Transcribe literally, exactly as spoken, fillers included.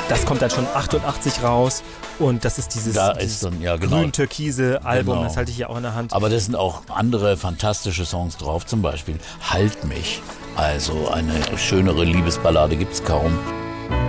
Das kommt dann schon achtundachtzig raus und das ist dieses, da dieses ist dann, ja, genau. grün-türkise Album, Genau. das halte ich hier auch in der Hand. Aber da sind auch andere fantastische Songs drauf, zum Beispiel Halt mich. Also eine schönere Liebesballade gibt's kaum.